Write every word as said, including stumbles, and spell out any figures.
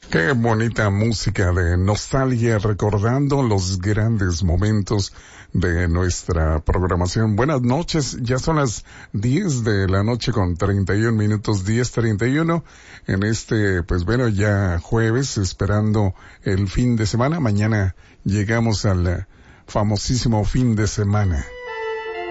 Qué bonita música de nostalgia, recordando los grandes momentos de nuestra programación. Buenas noches, ya son las diez de la noche con treinta y un minutos, diez treinta y uno, en este, pues bueno, ya jueves, esperando el fin de semana. Mañana llegamos al famosísimo fin de semana.